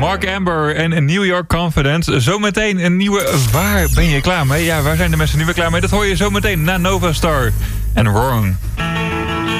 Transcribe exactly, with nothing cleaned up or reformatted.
Mark Amber en New York Confidence. Zometeen een nieuwe Waar ben je klaar mee? Ja, waar zijn de mensen nu weer klaar mee? Dat hoor je zometeen na Nova Star en Wrong.